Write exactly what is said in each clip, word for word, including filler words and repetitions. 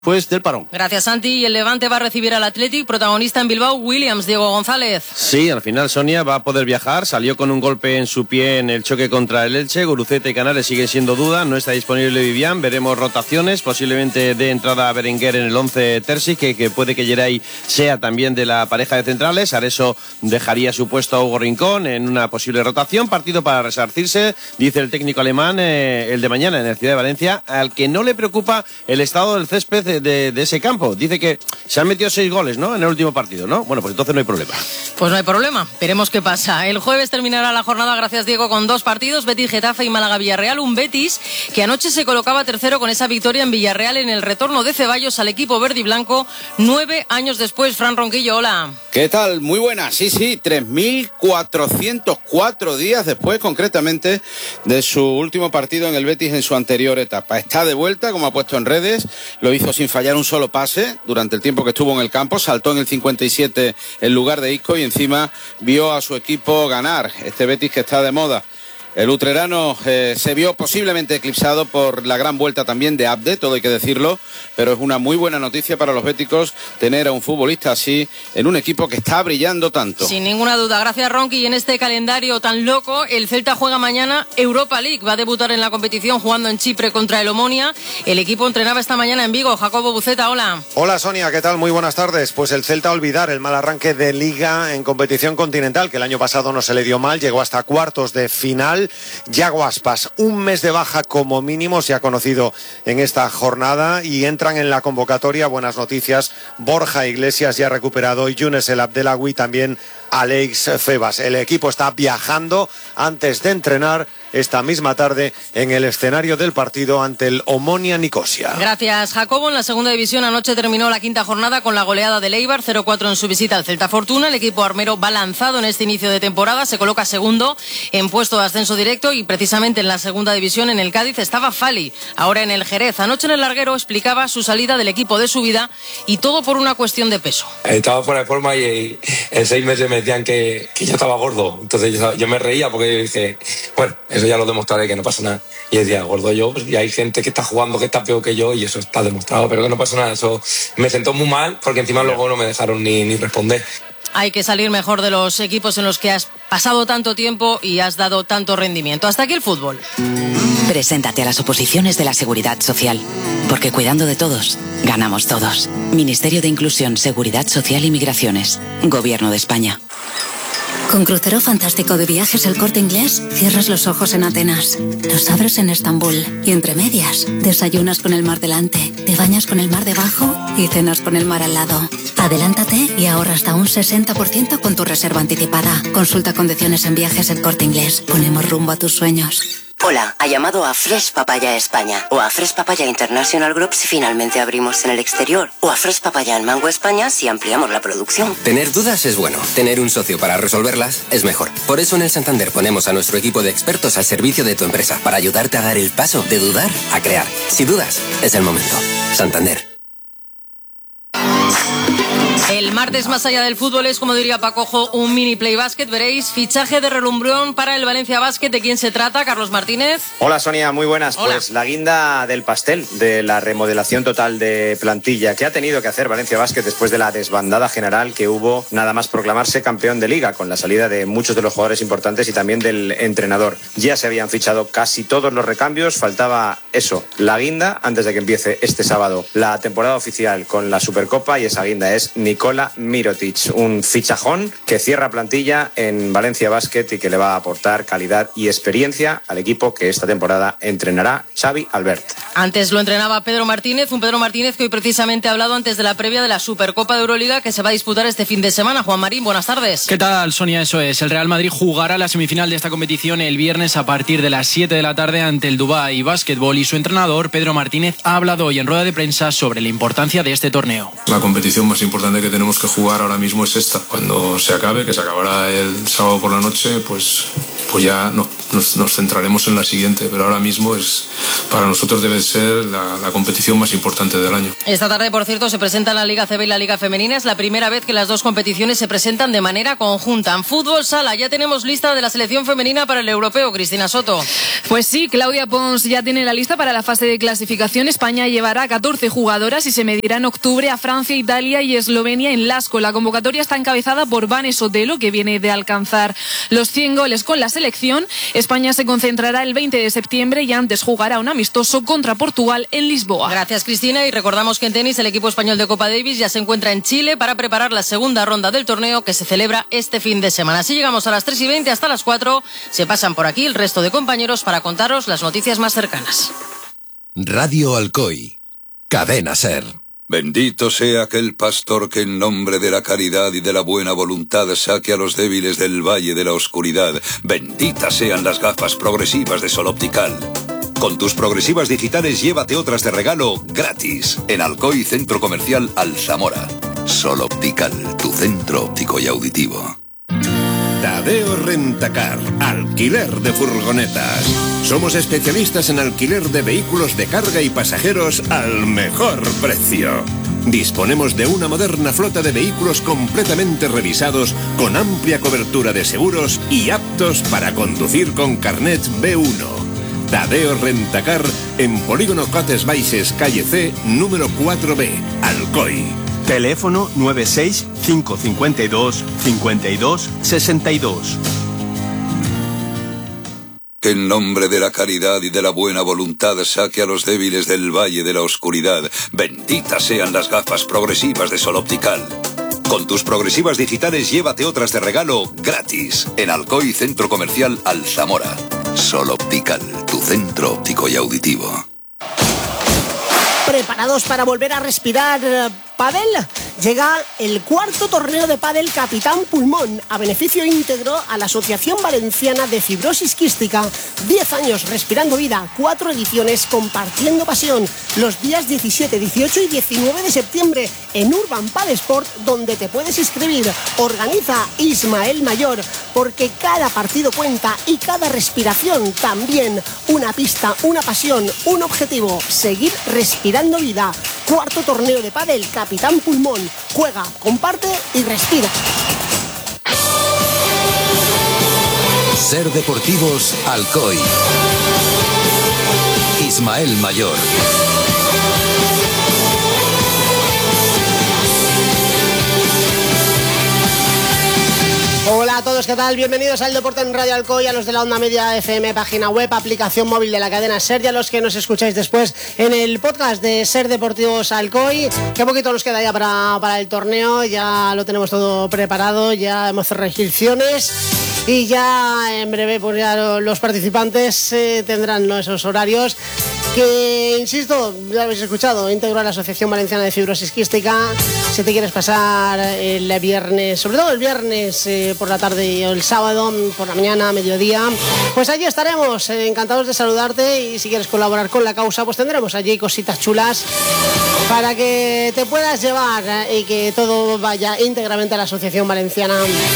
Pues del parón. Gracias, Santi. Y el Levante va a recibir al Athletic, protagonista en Bilbao, Williams, Diego González. Sí, al final Sonia va a poder viajar. Salió con un golpe en su pie en el choque contra el Elche. Guruceta y Canales siguen siendo duda. No está disponible Vivian. Veremos rotaciones. Posiblemente de entrada a Berenguer en el once Terzi, que, que puede que Geray sea también de la pareja de centrales. Areso dejaría su puesto a Hugo Rincón en una posible rotación. Partido para resarcirse, dice el técnico alemán, eh, el de mañana en el Ciudad de Valencia, al que no le preocupa el estado del césped De, de, de ese campo. Dice que se han metido seis goles, ¿no?, en el último partido, ¿no? Bueno, pues entonces no hay problema. Pues no hay problema, veremos qué pasa. El jueves terminará la jornada, gracias Diego, con dos partidos, Betis Getafe y Málaga Villarreal. Un Betis que anoche se colocaba tercero con esa victoria en Villarreal en el retorno de Ceballos al equipo verde y blanco nueve años después. Fran Ronquillo, hola. ¿Qué tal? Muy buena. Sí, sí, tres mil cuatrocientos cuatro días después, concretamente, de su último partido en el Betis en su anterior etapa. Está de vuelta, como ha puesto en redes, lo hizo sin fallar un solo pase durante el tiempo que estuvo en el campo, saltó en el cincuenta y siete en lugar de Isco y encima vio a su equipo ganar. Este Betis que está de moda. El utrerano eh, se vio posiblemente eclipsado por la gran vuelta también de Abde, todo hay que decirlo, pero es una muy buena noticia para los béticos tener a un futbolista así en un equipo que está brillando tanto. Sin ninguna duda, gracias Ronqui. Y en este calendario tan loco, el Celta juega mañana Europa League, va a debutar en la competición jugando en Chipre contra el Omonia. El equipo entrenaba esta mañana en Vigo. Jacobo Buceta, hola. Hola Sonia, ¿qué tal? Muy buenas tardes. Pues el Celta a olvidar el mal arranque de Liga en competición continental, que el año pasado no se le dio mal, llegó hasta cuartos de final. Yago Aspas, un mes de baja como mínimo se ha conocido en esta jornada y entran en la convocatoria, buenas noticias, Borja Iglesias ya recuperado y Younes El Abdelawi, también Alex Febas. El equipo está viajando antes de entrenar esta misma tarde en el escenario del partido ante el Omonia Nicosia. Gracias, Jacobo. En la segunda división anoche terminó la quinta jornada con la goleada del Eibar, cero cuatro en su visita al Celta Fortuna. El equipo armero va lanzado en este inicio de temporada, se coloca segundo en puesto de ascenso directo y precisamente en la segunda división en el Cádiz estaba Fali, ahora en el Jerez. Anoche en el larguero explicaba su salida del equipo de su vida y todo por una cuestión de peso. Estaba fuera de forma y en seis meses me decían que, que yo estaba gordo. Entonces yo, yo me reía porque dije, bueno, eso ya lo demostraré, que no pasa nada. Y decía, gordo yo, pues, y hay gente que está jugando que está peor que yo y eso está demostrado, pero que no pasa nada. Eso me sentó muy mal porque encima luego no me dejaron ni, ni responder. Hay que salir mejor de los equipos en los que has pasado tanto tiempo y has dado tanto rendimiento. Hasta aquí el fútbol. Preséntate a las oposiciones de la Seguridad Social, porque cuidando de todos, ganamos todos. Ministerio de Inclusión, Seguridad Social y Migraciones. Gobierno de España. Con crucero fantástico de Viajes El Corte Inglés, cierras los ojos en Atenas, los abres en Estambul y entre medias, desayunas con el mar delante, te bañas con el mar debajo y cenas con el mar al lado. Adelántate y ahorra hasta un sesenta por ciento con tu reserva anticipada. Consulta condiciones en Viajes El Corte Inglés. Ponemos rumbo a tus sueños. Hola, ha llamado a Fresh Papaya España o a Fresh Papaya International Group si finalmente abrimos en el exterior o a Fresh Papaya en Mango España si ampliamos la producción. Tener dudas es bueno, tener un socio para resolverlas es mejor. Por eso en el Santander ponemos a nuestro equipo de expertos al servicio de tu empresa para ayudarte a dar el paso de dudar a crear. Si dudas, es el momento. Santander. El martes, más allá del fútbol, es, como diría Pacojo, un mini play basket. Veréis, fichaje de relumbrón para el Valencia Basket. ¿De quién se trata? Carlos Martínez. Hola Sonia, muy buenas. Hola. Pues la guinda del pastel de la remodelación total de plantilla que ha tenido que hacer Valencia Basket después de la desbandada general que hubo nada más proclamarse campeón de liga, con la salida de muchos de los jugadores importantes y también del entrenador. Ya se habían fichado casi todos los recambios, faltaba eso, la guinda, antes de que empiece este sábado la temporada oficial con la Supercopa, y esa guinda es Nikola Mirotic, un fichajón que cierra plantilla en Valencia Basket y que le va a aportar calidad y experiencia al equipo que esta temporada entrenará Xavi Albert. Antes lo entrenaba Pedro Martínez, un Pedro Martínez que hoy precisamente ha hablado antes de la previa de la Supercopa de Euroliga que se va a disputar este fin de semana. Juan Marín, buenas tardes. ¿Qué tal, Sonia? Eso es, el Real Madrid jugará la semifinal de esta competición el viernes a partir de las siete de la tarde ante el Dubái Basketball, y su entrenador Pedro Martínez ha hablado hoy en rueda de prensa sobre la importancia de este torneo. La competición más importante que tenemos que jugar ahora mismo es esta. Cuando se acabe, que se acabará el sábado por la noche, pues pues ya no, nos, nos centraremos en la siguiente, pero ahora mismo es, para nosotros debe ser la, la competición más importante del año. Esta tarde, por cierto, se presenta la Liga A C B y la Liga Femenina. Es la primera vez que las dos competiciones se presentan de manera conjunta. En fútbol sala ya tenemos lista de la selección femenina para el europeo. Cristina Soto. Pues sí, Claudia Pons ya tiene la lista para la fase de clasificación. España llevará catorce jugadoras y se medirá en octubre a Francia, Italia y Eslovenia en Lasco. La convocatoria está encabezada por Vane Sotelo, que viene de alcanzar los cien goles con la selección. España se concentrará el veinte de septiembre y antes jugará un amistoso contra Portugal en Lisboa. Gracias, Cristina. Y recordamos que en tenis el equipo español de Copa Davis ya se encuentra en Chile para preparar la segunda ronda del torneo que se celebra este fin de semana. Así llegamos a las tres y veinte hasta las cuatro. Se pasan por aquí el resto de compañeros para contaros las noticias más cercanas. Radio Alcoy, Cadena SER. Bendito sea aquel pastor que en nombre de la caridad y de la buena voluntad saque a los débiles del valle de la oscuridad. Benditas sean las gafas progresivas de Sol Optical. Con tus progresivas digitales llévate otras de regalo gratis en Alcoy Centro Comercial Alzamora. Sol Optical, tu centro óptico y auditivo. Tadeo Rentacar, alquiler de furgonetas. Somos especialistas en alquiler de vehículos de carga y pasajeros al mejor precio. Disponemos de una moderna flota de vehículos completamente revisados, con amplia cobertura de seguros y aptos para conducir con carnet B uno. Tadeo Rentacar, en Polígono Cotes Baixes, calle C, número cuatro B, Alcoy. Teléfono nueve seis cinco cinco dos cinco dos seis dos. Que en nombre de la caridad y de la buena voluntad saque a los débiles del valle de la oscuridad. Benditas sean las gafas progresivas de Sol Optical. Con tus progresivas digitales llévate otras de regalo gratis en Alcoy Centro Comercial Alzamora. Sol Optical, tu centro óptico y auditivo. ¿Preparados para volver a respirar pádel? Llega el cuarto torneo de pádel Capitán Pulmón, a beneficio íntegro a la Asociación Valenciana de Fibrosis Quística. Diez años respirando vida, cuatro ediciones compartiendo pasión. Los días diecisiete, dieciocho y diecinueve de septiembre en Urban Padel Sport, donde te puedes inscribir. Organiza Ismael Mayor, porque cada partido cuenta y cada respiración también. Una pista, una pasión, un objetivo: seguir respirando vida. Cuarto torneo de pádel Capitán Pulmón. Juega, comparte y respira. SER Deportivos Alcoy. Ismael Mayor. Hola a todos, ¿qué tal? Bienvenidos al Deporte en Radio Alcoy, a los de la Onda Media F M, página web, aplicación móvil de la cadena SER, y a los que nos escucháis después en el podcast de SER Deportivos Alcoy. Qué poquito nos queda ya para, para el torneo, ya lo tenemos todo preparado, ya hemos cerrado inscripciones y ya en breve pues ya los participantes eh, tendrán, ¿no?, esos horarios que, insisto, ya habéis escuchado, íntegro a la Asociación Valenciana de Fibrosis Quística. Si te quieres pasar el viernes, sobre todo el viernes eh, por la tarde o el sábado por la mañana, mediodía, pues allí estaremos, eh, encantados de saludarte, y si quieres colaborar con la causa, pues tendremos allí cositas chulas para que te puedas llevar eh, y que todo vaya íntegramente a la Asociación Valenciana.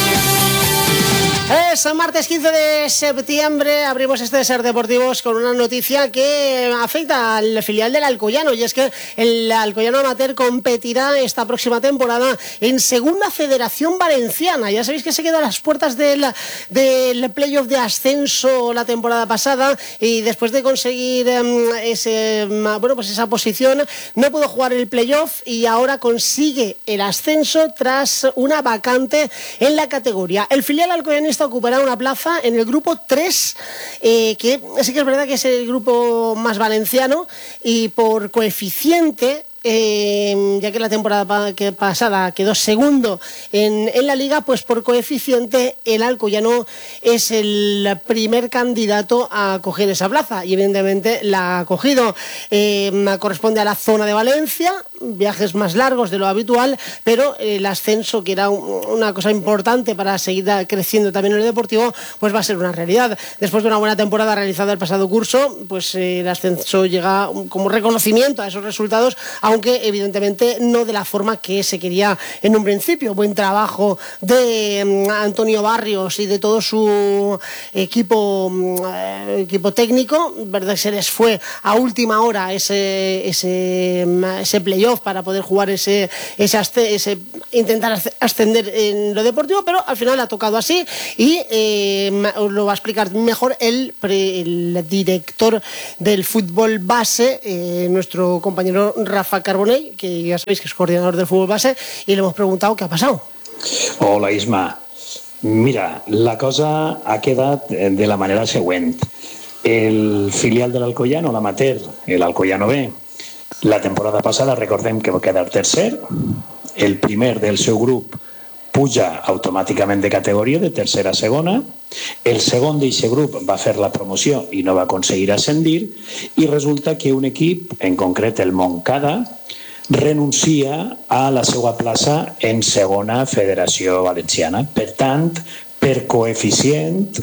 Es martes quince de septiembre, abrimos este SER Deportivos con una noticia que afecta al filial del Alcoyano, y es que el Alcoyano Amateur competirá esta próxima temporada en Segunda Federación Valenciana. Ya sabéis que se quedó a las puertas del, del playoff de ascenso la temporada pasada, y después de conseguir um, ese, bueno, pues esa posición no pudo jugar el playoff, y ahora consigue el ascenso tras una vacante en la categoría. El filial alcoyanista ocupará una plaza en el grupo tres, eh, que sí que es verdad que es el grupo más valenciano, y por coeficiente, Eh, ya que la temporada que pasada quedó segundo en, en la liga, pues por coeficiente el Alcoyano es el primer candidato a coger esa plaza, y evidentemente la ha cogido. Eh, corresponde a la zona de Valencia, viajes más largos de lo habitual, pero el ascenso, que era un, una cosa importante para seguir creciendo también en el deportivo, pues va a ser una realidad. Después de una buena temporada realizada el pasado curso, pues eh, el ascenso llega como reconocimiento a esos resultados, a aunque evidentemente no de la forma que se quería en un principio. Buen trabajo de Antonio Barrios y de todo su equipo, equipo técnico, verdad que se les fue a última hora ese, ese, ese playoff para poder jugar ese, ese, ese intentar ascender en lo deportivo, pero al final ha tocado así y eh, os lo va a explicar mejor el, el director del fútbol base, eh, nuestro compañero Rafa Carbonell, que ya sabéis que es coordinador del fútbol base, y le hemos preguntado qué ha pasado. Hola Isma, mira, la cosa ha quedat de la manera següent. El filial de l'Alcoyano, l'amateur, l'Alcoyano B, la temporada passada recordem que va quedar tercer, el primer del seu grup puja automàticament de categoria de tercera a segona, el segon d'aquest grup va fer la promoció i no va aconseguir ascendir, i resulta que un equip, en concret el Montcada, renuncia a la seva plaça en segona Federació Valenciana. Per tant, per coeficient,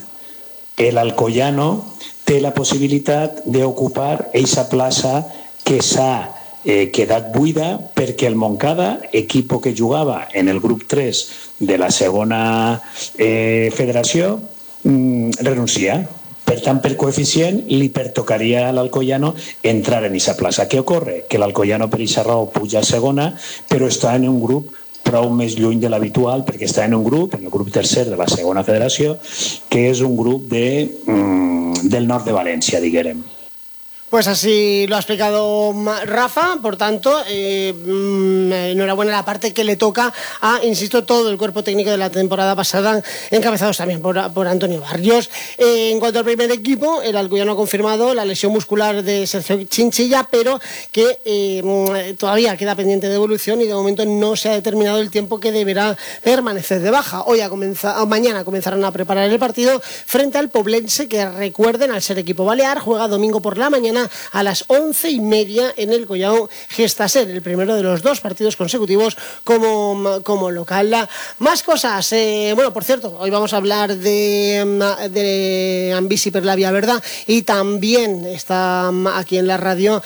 l'Alcoyano té la possibilitat d'ocupar aquesta plaça que s'ha eh, quedat buida perquè el Montcada, equip que jugava en el grup tres de la segona eh, federació, mm, renuncia. Per tant, per coeficient, li pertocaria a l'Alcoyano entrar en aquesta plaça. Què ocorre? Que l'Alcoyano per aquesta raó puja a segona, però està en un grup prou més lluny de l'habitual, perquè està en un grup, en el grup tercer de la segona federació, que és un grup de, mm, del nord de València, diguérem. Pues así lo ha explicado Rafa, por tanto, eh, enhorabuena la parte que le toca a, insisto, todo el cuerpo técnico de la temporada pasada, encabezados también por, por Antonio Barrios. Eh, en cuanto al primer equipo, el Alcoyano ha confirmado la lesión muscular de Sergio Chinchilla, pero que eh, todavía queda pendiente de evolución y de momento no se ha determinado el tiempo que deberá permanecer de baja. Hoy ha comenzado, mañana comenzarán a preparar el partido frente al Poblense, que recuerden, al ser equipo balear, juega domingo por la mañana a las once y media en el Collao Gestaser, el primero de los dos partidos consecutivos como, como local. Más cosas, eh, bueno, por cierto, hoy vamos a hablar de, de Ambisi per la Vía Verdad, y también está aquí en la radio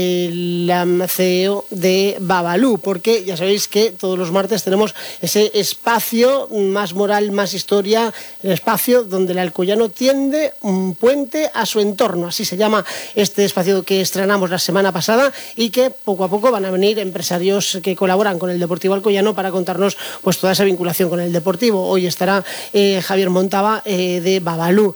el C E O de Babalu, porque ya sabéis que todos los martes tenemos ese espacio más moral, más historia, el espacio donde el alcoyano tiende un puente a su entorno, así se llama este espacio que estrenamos la semana pasada, y que poco a poco van a venir empresarios que colaboran con el Deportivo Alcoyano para contarnos pues toda esa vinculación con el Deportivo. Hoy estará eh, Javier Montava eh, de Babalu.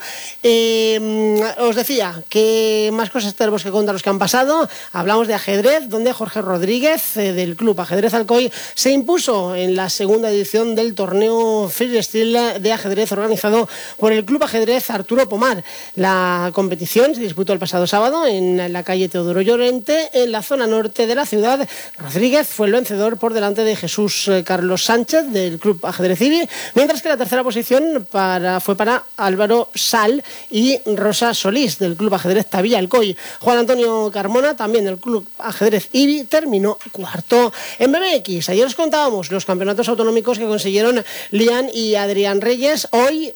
Eh, os decía que más cosas tenemos que contaros que han pasado. Hablamos de ajedrez, donde Jorge Rodríguez eh, del Club Ajedrez Alcoy se impuso en la segunda edición del torneo freestyle de ajedrez organizado por el Club Ajedrez Arturo Pomar. La competición se disputó el pasado sábado en la calle Teodoro Llorente, en la zona norte de la ciudad. Rodríguez fue el vencedor por delante de Jesús Carlos Sánchez del Club Ajedrez Ibi, mientras que la tercera posición para, fue para Álvaro Sal y Rosa Solís del Club Ajedrez Tavilla Alcoy. Juan Antonio Carmona, también del Club Ajedrez Ibi, terminó cuarto. En B M X, ayer os contábamos los campeonatos autonómicos que consiguieron Lian y Adrián Reyes. Hoy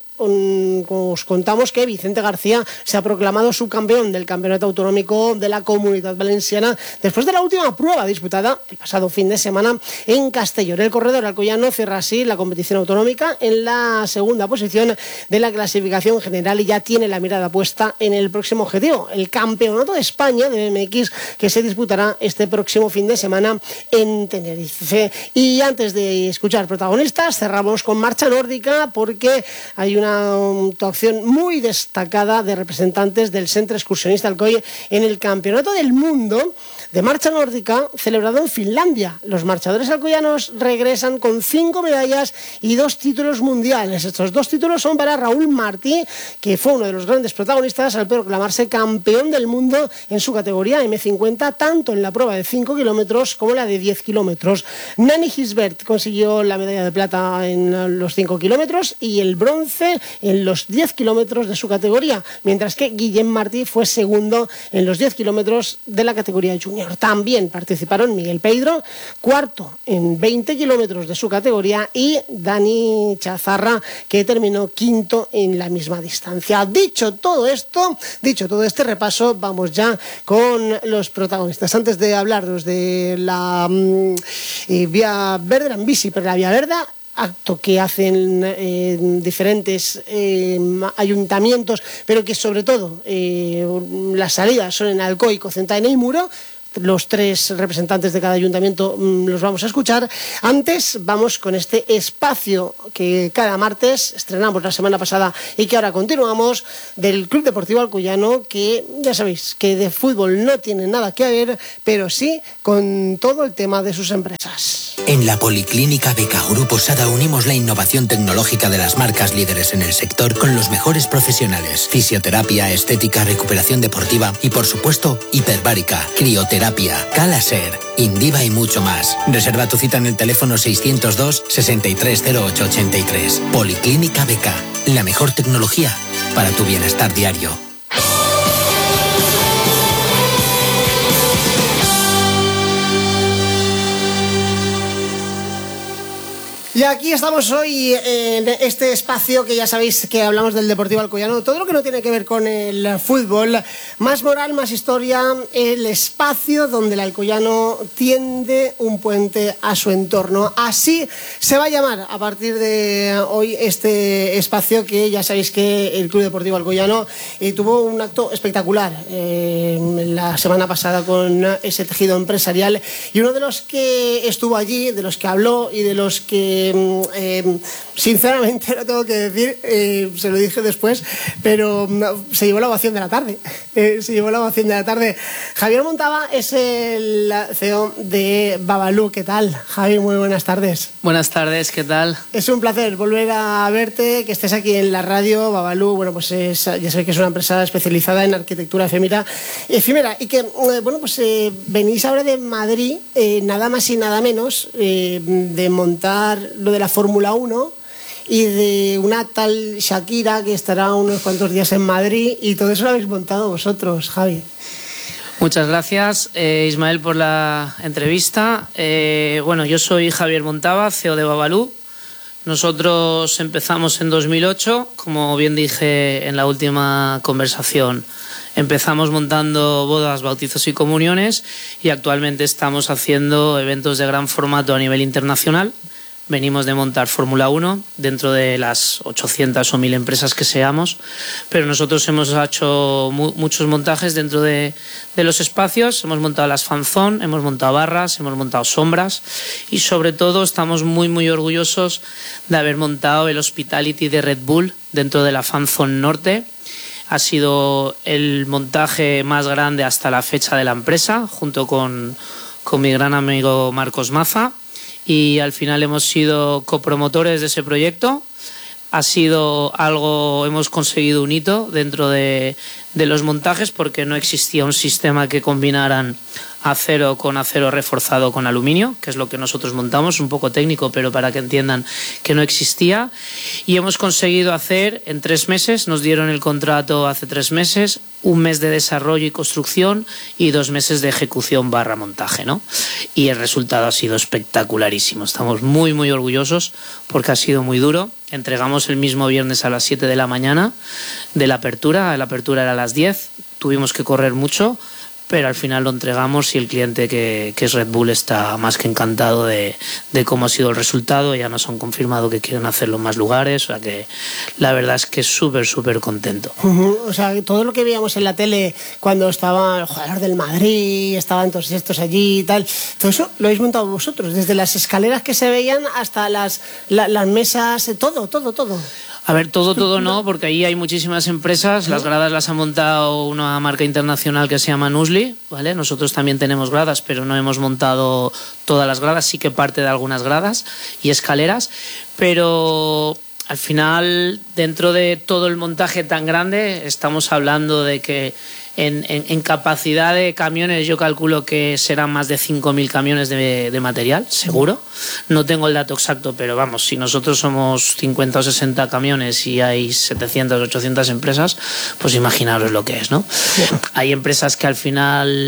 os contamos que Vicente García se ha proclamado subcampeón del Campeonato Autonómico de la Comunidad Valenciana después de la última prueba disputada el pasado fin de semana en Castellón. El corredor alcoyano cierra así la competición autonómica en la segunda posición de la clasificación general y ya tiene la mirada puesta en el próximo objetivo, el Campeonato de España de B M X, que se disputará este próximo fin de semana en Tenerife. Y antes de escuchar protagonistas, cerramos con marcha nórdica, porque hay una una actuación muy destacada de representantes del Centro Excursionista Alcoy en el Campeonato del Mundo de Marcha Nórdica celebrado en Finlandia. Los marchadores alcoyanos regresan con cinco medallas y dos títulos mundiales. Estos dos títulos son para Raúl Martí, que fue uno de los grandes protagonistas al proclamarse campeón del mundo en su categoría eme cincuenta, tanto en la prueba de cinco kilómetros como la de diez kilómetros. Nani Gisbert consiguió la medalla de plata en los cinco kilómetros y el bronce en los diez kilómetros de su categoría, mientras que Guillem Martí fue segundo en los diez kilómetros de la categoría junior. Junior. También participaron Miguel Pedro, cuarto en veinte kilómetros de su categoría, y Dani Chazarra, que terminó quinto en la misma distancia. Dicho todo esto, dicho todo este repaso, vamos ya con los protagonistas. Antes de hablaros de la eh, Vía Verde, la bici per la Vía Verde, acto que hacen eh, diferentes eh, ayuntamientos, pero que sobre todo eh, las salidas son en Alcoy, Cocentaina y Muro. Los tres representantes de cada ayuntamiento mmm, los vamos a escuchar. Antes vamos con este espacio que cada martes estrenamos la semana pasada y que ahora continuamos, del Club Deportivo Alcoyano, que ya sabéis que de fútbol no tiene nada que ver, pero sí con todo el tema de sus empresas. En la Policlínica Beca Grupo Sada unimos la innovación tecnológica de las marcas líderes en el sector con los mejores profesionales: fisioterapia, estética, recuperación deportiva y, por supuesto, hiperbárica, crioterapia, Calaser, Indiva y mucho más. Reserva tu cita en el teléfono seiscientos dos, sesenta y tres cero ocho ochenta y tres. Policlínica Beca, la mejor tecnología para tu bienestar diario. Y aquí estamos hoy en este espacio que ya sabéis que hablamos del Deportivo Alcoyano, todo lo que no tiene que ver con el fútbol, más moral, más historia, el espacio donde el alcoyano tiende un puente a su entorno. Así se va a llamar a partir de hoy este espacio, que ya sabéis que el Club Deportivo Alcoyano eh, tuvo un acto espectacular eh, la semana pasada con ese tejido empresarial, y uno de los que estuvo allí, de los que habló y de los que Eh, sinceramente lo tengo que decir, eh, se lo dije después, pero no, se llevó la ovación de la tarde. Eh, se llevó la ovación de la tarde. Javier Montava es el C E O de Babalú. ¿Qué tal, Javi? Muy buenas tardes. Buenas tardes, ¿qué tal? Es un placer volver a verte, que estés aquí en la radio. Babalú, bueno, pues es, ya sabéis que es una empresa especializada en arquitectura efímera, efímera y que, eh, bueno, pues eh, venís ahora de Madrid, eh, nada más y nada menos, eh, de montar lo de la Fórmula uno y de una tal Shakira que estará unos cuantos días en Madrid, y todo eso lo habéis montado vosotros, Javi. Muchas gracias, eh, Ismael, por la entrevista. Eh, bueno, yo soy Javier Montava, C E O de Babalú. Nosotros empezamos en dos mil ocho, como bien dije en la última conversación. Empezamos montando bodas, bautizos y comuniones, y actualmente estamos haciendo eventos de gran formato a nivel internacional. Venimos de montar Fórmula uno dentro de las ochocientas o mil empresas que seamos, pero nosotros hemos hecho mu muchos montajes dentro de, de los espacios. Hemos montado las fanzone, hemos montado barras, hemos montado sombras, y sobre todo estamos muy muy orgullosos de haber montado el Hospitality de Red Bull dentro de la fanzone norte. Ha sido el montaje más grande hasta la fecha de la empresa, junto con, con mi gran amigo Marcos Maza. Y al final hemos sido copromotores de ese proyecto. Ha sido algo, hemos conseguido un hito dentro de, de los montajes, porque no existía un sistema que combinaran acero con acero reforzado con aluminio, que es lo que nosotros montamos, un poco técnico, pero para que entiendan que no existía. Y hemos conseguido hacer en tres meses, nos dieron el contrato hace tres meses, un mes de desarrollo y construcción y dos meses de ejecución barra montaje, ¿no? Y el resultado ha sido espectacularísimo. Estamos muy, muy orgullosos porque ha sido muy duro. Entregamos el mismo viernes a las siete de la mañana de la apertura. La apertura era a las diez. Tuvimos que correr mucho, pero al final lo entregamos, y el cliente, que, que es Red Bull, está más que encantado de, de cómo ha sido el resultado. Ya nos han confirmado que quieren hacerlo en más lugares, o sea que la verdad es que es súper, súper contento. Uh-huh. O sea, todo lo que veíamos en la tele cuando estaba el jugador del Madrid, estaban todos estos allí y tal, todo eso lo habéis montado vosotros, desde las escaleras que se veían hasta las, la, las mesas, todo, todo, todo. A ver, todo, todo no, porque ahí hay muchísimas empresas. Las gradas las ha montado una marca internacional que se llama Nusli, ¿vale? Nosotros también tenemos gradas, pero no hemos montado todas las gradas, sí que parte de algunas gradas y escaleras, pero al final, dentro de todo el montaje tan grande, estamos hablando de que En, en, en capacidad de camiones yo calculo que serán más de cinco mil camiones de, de material, seguro. No tengo el dato exacto, pero vamos, si nosotros somos cincuenta o sesenta camiones y hay setecientas, ochocientas empresas, pues imaginaros lo que es, ¿no? Hay empresas que al final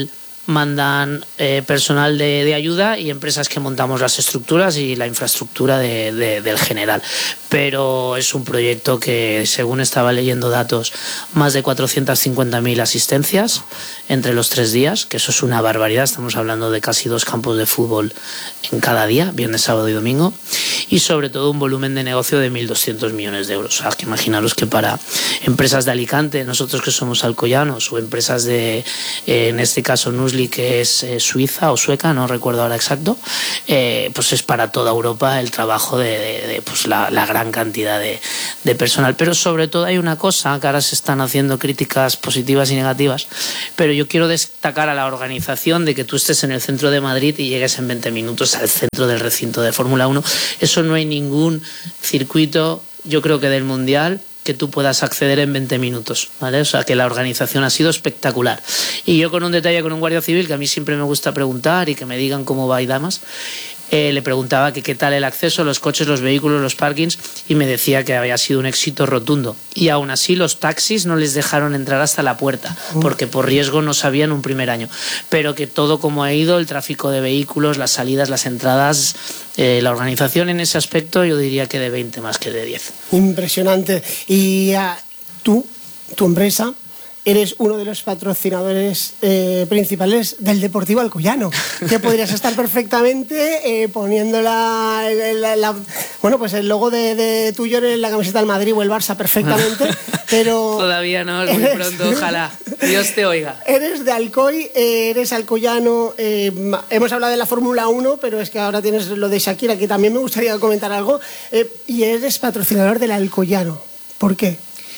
mandan eh, personal de, de ayuda y empresas que montamos las estructuras y la infraestructura de, de, del general. Pero es un proyecto que, según estaba leyendo datos, más de cuatrocientas cincuenta mil asistencias entre los tres días, que eso es una barbaridad. Estamos hablando de casi dos campos de fútbol en cada día, viernes, sábado y domingo, y sobre todo un volumen de negocio de mil doscientos millones de euros. O sea, que imaginaros que para empresas de Alicante, nosotros que somos alcoyanos, o empresas de, eh, en este caso Nusli, que es eh, suiza o sueca, no recuerdo ahora exacto, eh, pues es para toda Europa el trabajo de, de, de pues la, la gran cantidad de, de personal. Pero sobre todo hay una cosa, que ahora se están haciendo críticas positivas y negativas, pero yo quiero destacar a la organización de que tú estés en el centro de Madrid y llegues en veinte minutos al centro del recinto de Fórmula uno. Eso no hay ningún circuito, yo creo que del Mundial, que tú puedas acceder en veinte minutos, ¿vale? O sea, que la organización ha sido espectacular. Y yo, con un detalle con un guardia civil, que a mí siempre me gusta preguntar y que me digan cómo va y damas, eh, le preguntaba que qué tal el acceso, los coches, los vehículos, los parkings, y me decía que había sido un éxito rotundo. Y aún así los taxis no les dejaron entrar hasta la puerta, porque por riesgo no sabían un primer año. Pero que todo como ha ido, el tráfico de vehículos, las salidas, las entradas, eh, la organización en ese aspecto, yo diría que de veinte más que de diez. Impresionante. Y uh, tú, tu empresa, eres uno de los patrocinadores eh, principales del Deportivo Alcoyano, que podrías estar perfectamente eh, poniendo la, la, la, bueno, pues el logo de, de tuyo en la camiseta del Madrid o el Barça perfectamente, pero... Todavía no, es muy eres, pronto, ojalá. Dios te oiga. Eres de Alcoy, eh, eres alcoyano, eh, hemos hablado de la Fórmula uno, pero es que ahora tienes lo de Shakira, que también me gustaría comentar algo, eh, y eres patrocinador del Alcoyano. ¿Por qué?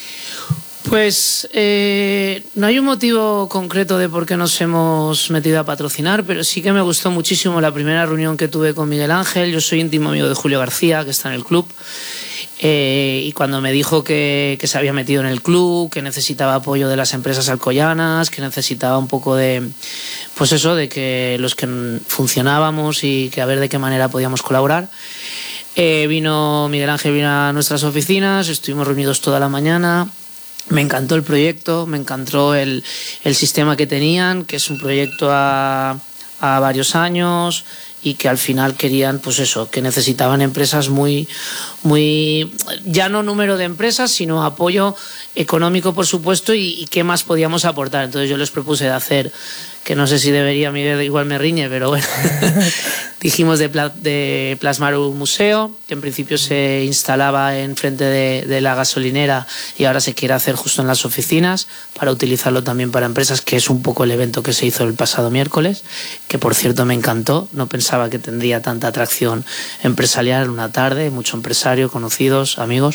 Pues eh, no hay un motivo concreto de por qué nos hemos metido a patrocinar, pero sí que me gustó muchísimo la primera reunión que tuve con Miguel Ángel. Yo soy íntimo amigo de Julio García, que está en el club, eh, y cuando me dijo que, que se había metido en el club, que necesitaba apoyo de las empresas alcoyanas, que necesitaba un poco de, pues eso, de que los que funcionábamos y que a ver de qué manera podíamos colaborar. Eh, vino Miguel Ángel, vino a nuestras oficinas, estuvimos reunidos toda la mañana. Me encantó el proyecto, me encantó el, el sistema que tenían, que es un proyecto a, a varios años y que al final querían, pues eso, que necesitaban empresas muy, muy, ya no número de empresas, sino apoyo económico, por supuesto, y, y qué más podíamos aportar. Entonces yo les propuse de hacer, que no sé si debería, Miguel igual me riñe, pero bueno, dijimos de, pla de plasmar un museo, que en principio se instalaba en frente de, de la gasolinera y ahora se quiere hacer justo en las oficinas, para utilizarlo también para empresas, que es un poco el evento que se hizo el pasado miércoles, que por cierto me encantó, no pensaba que tendría tanta atracción empresarial una tarde, mucho empresario, conocidos, amigos,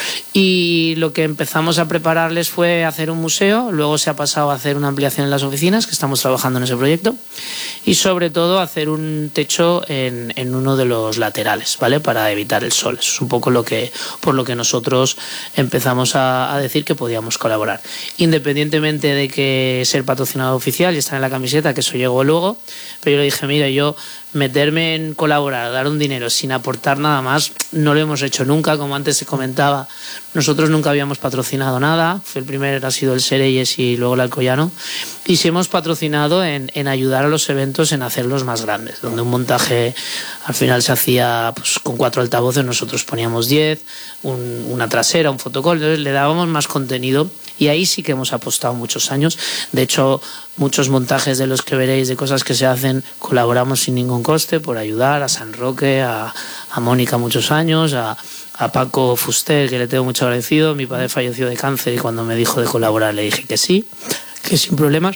y lo que empezamos a prepararles fue hacer un museo, luego se ha pasado a hacer una ampliación en las oficinas, que estamos trabajando trabajando en ese proyecto, y sobre todo hacer un techo en, en uno de los laterales, ¿vale? Para evitar el sol. Eso es un poco lo que, por lo que nosotros empezamos a, a decir que podíamos colaborar. Independientemente de que ser patrocinador oficial y estar en la camiseta, que eso llegó luego, pero yo le dije, mira, yo meterme en colaborar, dar un dinero sin aportar nada más, no lo hemos hecho nunca, como antes se comentaba. Nosotros nunca habíamos patrocinado nada, fue el primero, ha sido el Sereyes y luego el Alcoyano, y sí hemos patrocinado en, en ayudar a los eventos en hacerlos más grandes, donde un montaje al final se hacía pues, con cuatro altavoces, nosotros poníamos diez, un, una trasera, un fotocall, entonces le dábamos más contenido. Y ahí sí que hemos apostado muchos años. De hecho, muchos montajes de los que veréis, de cosas que se hacen, colaboramos sin ningún coste por ayudar a San Roque, a, a Mónica muchos años, a, a Paco Fuster, que le tengo mucho agradecido. Mi padre falleció de cáncer y cuando me dijo de colaborar le dije que sí, que sin problemas.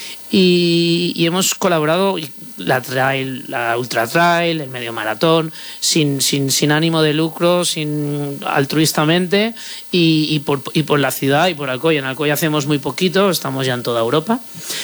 Y, y hemos colaborado la trail, la ultra trail, el medio maratón, sin, sin, sin ánimo de lucro, sin altruistamente, y, y, por, y por la ciudad y por Alcoy. En Alcoy hacemos muy poquito, estamos ya en toda Europa.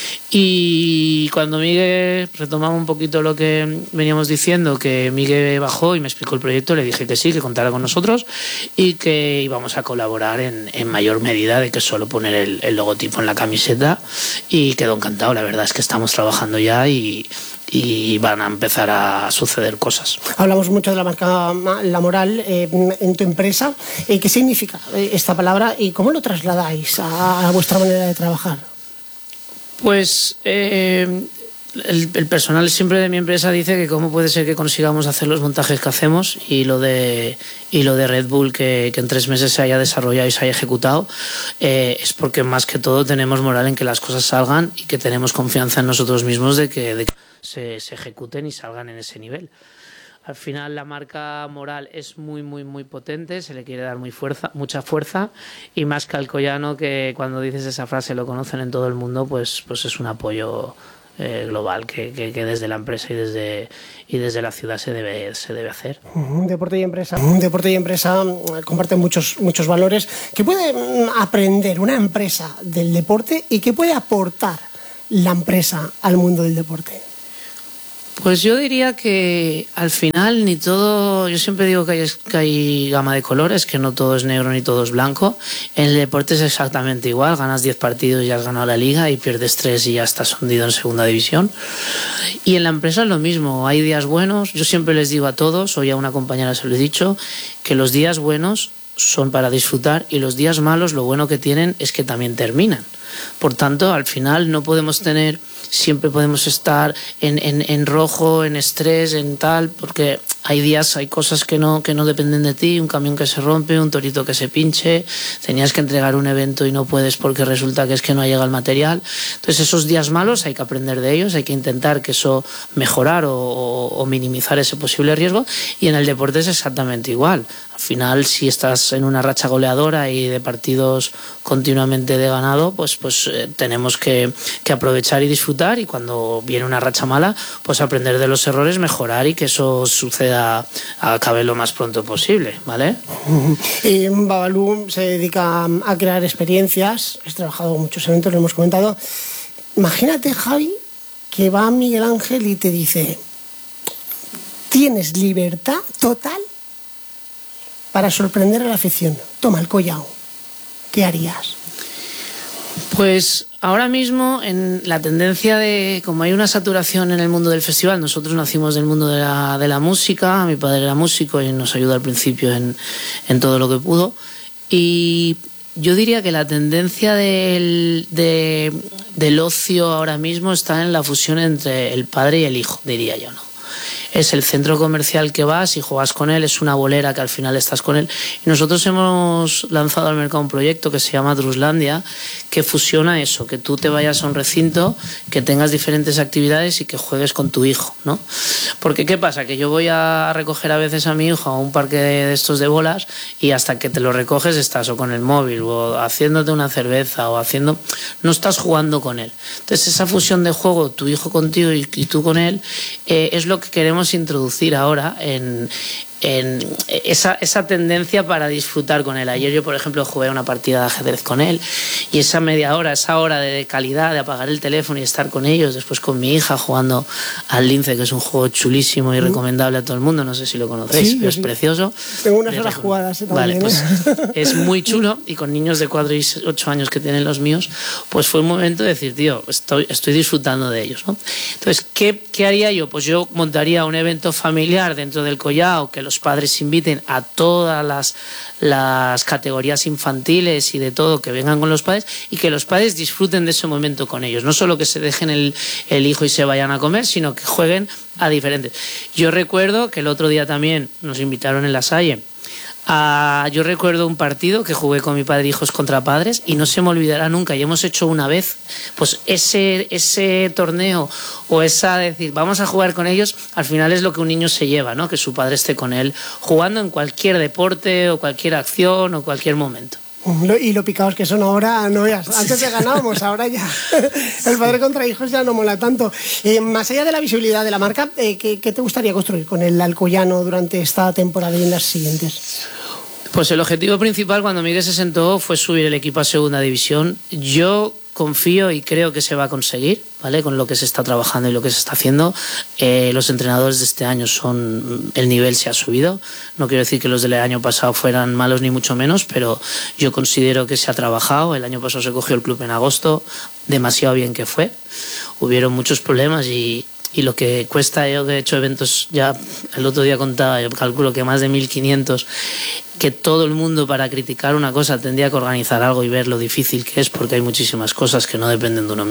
Y cuando Miguel, retomamos un poquito lo que veníamos diciendo, que Miguel bajó y me explicó el proyecto, le dije que sí, que contara con nosotros y que íbamos a colaborar en, en mayor medida de que solo poner el, el logotipo en la camiseta, y quedó encantado. La verdad es que estamos trabajando ya y, y van a empezar a suceder cosas. Hablamos mucho de la marca Lamoral eh, en tu empresa. Eh, ¿Qué significa esta palabra y cómo lo trasladáis a, a vuestra manera de trabajar? Pues eh, El, el personal siempre de mi empresa dice que cómo puede ser que consigamos hacer los montajes que hacemos y lo de, y lo de Red Bull que, que en tres meses se haya desarrollado y se haya ejecutado, eh, es porque más que todo tenemos moral en que las cosas salgan y que tenemos confianza en nosotros mismos de que, de que se, se ejecuten y salgan en ese nivel. Al final la marca Moral es muy, muy, muy potente, se le quiere dar muy fuerza, mucha fuerza, y más que Alcoyano, que cuando dices esa frase lo conocen en todo el mundo, pues, pues es un apoyo eh, global que, que, que desde la empresa y desde, y desde la ciudad se debe, se debe hacer. Deporte y empresa. Deporte y empresa comparten muchos, muchos valores. ¿Qué puede aprender una empresa del deporte y qué puede aportar la empresa al mundo del deporte? Pues yo diría que al final ni todo, yo siempre digo que hay, que hay gama de colores, que no todo es negro ni todo es blanco. En el deporte es exactamente igual, ganas diez partidos y ya has ganado la liga, y pierdes tres y ya estás hundido en segunda división. Y en la empresa es lo mismo, hay días buenos, yo siempre les digo a todos, hoy a una compañera se lo he dicho, que los días buenos son para disfrutar y los días malos lo bueno que tienen es que también terminan. Por tanto, al final no podemos tener, siempre podemos estar en, en, en rojo, en estrés, en tal, porque hay días, hay cosas que no, que no dependen de ti, un camión que se rompe, un torito que se pinche, tenías que entregar un evento y no puedes porque resulta que es que no ha llegado el material. Entonces esos días malos hay que aprender de ellos, hay que intentar que eso mejorar o, o, o minimizar ese posible riesgo, y en el deporte es exactamente igual. Al final, si estás en una racha goleadora y de partidos continuamente de ganado, pues, pues eh, tenemos que, que aprovechar y disfrutar, y cuando viene una racha mala, pues aprender de los errores, mejorar y que eso suceda, acabe lo más pronto posible, ¿vale? Y Babalu se dedica a crear experiencias, has trabajado en muchos eventos, lo hemos comentado. Imagínate, Javi, que va Miguel Ángel y te dice: tienes libertad total para sorprender a la afición. Toma el collao. ¿Qué harías? Pues ahora mismo, en la tendencia de, como hay una saturación en el mundo del festival, nosotros nacimos del mundo de la, de la música, mi padre era músico y nos ayudó al principio en, en todo lo que pudo, y yo diría que la tendencia del, de, del ocio ahora mismo está en la fusión entre el padre y el hijo, diría yo, ¿no? Es el centro comercial que vas y juegas con él, es una bolera que al final estás con él. Y nosotros hemos lanzado al mercado un proyecto que se llama Truslandia, que fusiona eso, que tú te vayas a un recinto, que tengas diferentes actividades y que juegues con tu hijo, ¿no? Porque ¿qué pasa? Que yo voy a recoger a veces a mi hijo a un parque de estos de bolas y hasta que te lo recoges estás o con el móvil o haciéndote una cerveza o haciendo... no estás jugando con él. Entonces esa fusión de juego, tu hijo contigo y, y tú con él, eh, es lo que queremos introducir ahora en, en esa, esa tendencia para disfrutar con él. Ayer yo, por ejemplo, jugué una partida de ajedrez con él, y esa media hora, esa hora de calidad, de apagar el teléfono y estar con ellos, después con mi hija jugando al Lince, que es un juego chulísimo y recomendable a todo el mundo, no sé si lo conocéis, sí, pero es sí. precioso. Tengo unas horas jugadas, ¿eh? Vale, pues es muy chulo, y con niños de cuatro y ocho años que tienen los míos, pues fue un momento de decir, tío, estoy, estoy disfrutando de ellos, ¿no? Entonces, ¿qué, qué haría yo? Pues yo montaría un evento familiar dentro del collao, que los padres inviten a todas las, las categorías infantiles y de todo, que vengan con los padres y que los padres disfruten de ese momento con ellos. No solo que se dejen el, el hijo y se vayan a comer, sino que jueguen a diferentes. Yo recuerdo que el otro día también nos invitaron en La Salle. Uh, yo recuerdo un partido que jugué con mi padre, hijos contra padres, y no se me olvidará nunca. Y hemos hecho una vez, pues ese, ese torneo o esa decir, vamos a jugar con ellos, al final es lo que un niño se lleva, ¿no? Que su padre esté con él jugando en cualquier deporte o cualquier acción o cualquier momento. Y lo picados que son ahora, no veas. Antes te ganábamos, ahora ya el padre contra hijos ya no mola tanto. Eh, más allá de la visibilidad de la marca, eh, ¿qué, ¿qué te gustaría construir con el Alcoyano durante esta temporada y en las siguientes? Pues el objetivo principal cuando Miguel se sentó fue subir el equipo a segunda división. Yo confío y creo que se va a conseguir, ¿vale? Con lo que se está trabajando y lo que se está haciendo. Eh, los entrenadores de este año son... el nivel se ha subido. No quiero decir que los del año pasado fueran malos ni mucho menos, pero yo considero que se ha trabajado. El año pasado se cogió el club en agosto, demasiado bien que fue. Hubieron muchos problemas y... y lo que cuesta, yo que he hecho eventos, ya el otro día contaba, yo calculo que más de mil quinientos, que todo el mundo para criticar una cosa tendría que organizar algo y ver lo difícil que es, porque hay muchísimas cosas que no dependen de uno mismo.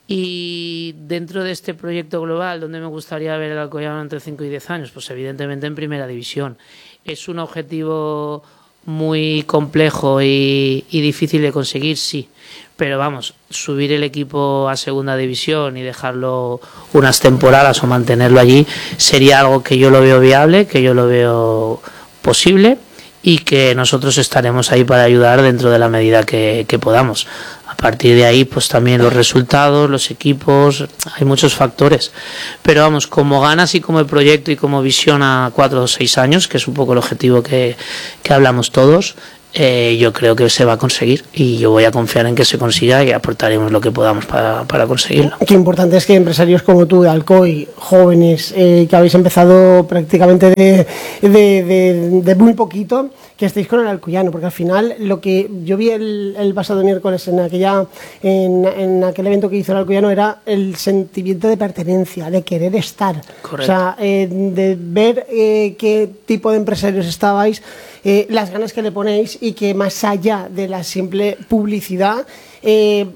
Y dentro de este proyecto global, ¿dónde me gustaría ver el Alcoyano entre cinco y diez años? Pues evidentemente en primera división. Es un objetivo muy complejo y, y difícil de conseguir, sí. Pero vamos, subir el equipo a segunda división y dejarlo unas temporadas o mantenerlo allí sería algo que yo lo veo viable, que yo lo veo posible y que nosotros estaremos ahí para ayudar dentro de la medida que, que podamos. A partir de ahí, pues también los resultados, los equipos, hay muchos factores. Pero vamos, como ganas y como proyecto y como visión a cuatro o seis años, que es un poco el objetivo que, que hablamos todos, eh, yo creo que se va a conseguir y yo voy a confiar en que se consiga y aportaremos lo que podamos para, para conseguirlo. Qué importante es que empresarios como tú de Alcoy, jóvenes, eh, que habéis empezado prácticamente de, de, de, de muy poquito, que estéis con el Alcoyano, porque al final lo que yo vi el, el pasado miércoles en aquella en, en aquel evento que hizo el Alcoyano era el sentimiento de pertenencia, de querer estar. Correcto. O sea, eh, de ver eh, qué tipo de empresarios estabais, eh, las ganas que le ponéis y que más allá de la simple publicidad eh,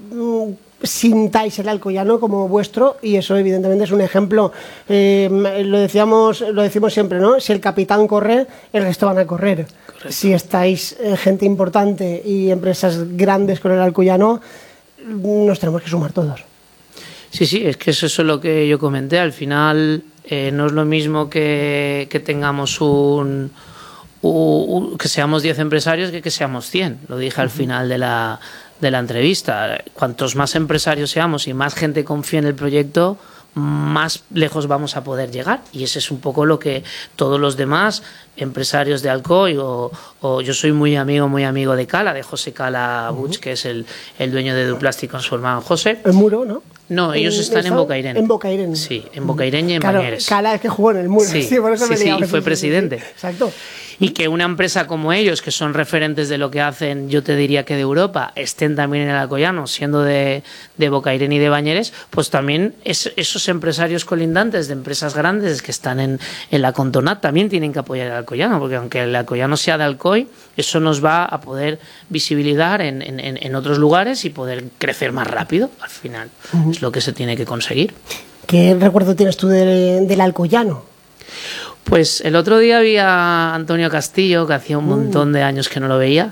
sintáis el Alcoyano como vuestro, y eso evidentemente es un ejemplo. Eh, lo decíamos, lo decimos siempre, ¿no? Si el capitán corre, el resto van a correr. Correcto. Si estáis eh, gente importante y empresas grandes con el Alcoyano, nos tenemos que sumar todos. Sí, sí, es que eso es lo que yo comenté. Al final eh, no es lo mismo que, que tengamos un, un, un que seamos diez empresarios que que seamos cien. Lo dije al uh-huh. final de la de la entrevista. Cuantos más empresarios seamos y más gente confíe en el proyecto, más lejos vamos a poder llegar, y ese es un poco lo que todos los demás empresarios de Alcoy o, o yo soy muy amigo muy amigo de Cala, de José Cala Buch, uh-huh. que es el, el dueño de Duplastic con su hermano José. El Muro, ¿no? No, ellos en, están en Bocairén. En Bocairén. Sí, en Bocairén y en claro, Bañeres. Cala es que jugó en el Muro. Sí, sí, por eso sí, me sí, y fue sí, presidente. Sí, sí. Exacto. Y que una empresa como ellos, que son referentes de lo que hacen, yo te diría que de Europa, estén también en el Alcoyano, siendo de, de Bocairén y de Bañeres, pues también es, esos empresarios colindantes de empresas grandes que están en, en la Contonat también tienen que apoyar el Alcoyano, porque aunque el Alcoyano sea de Alcoy, eso nos va a poder visibilizar en, en, en otros lugares y poder crecer más rápido, al final. Uh-huh. Es lo que se tiene que conseguir. ¿Qué recuerdo tienes tú de, del Alcoyano? Pues el otro día vi a Antonio Castillo, que hacía un montón de años que no lo veía,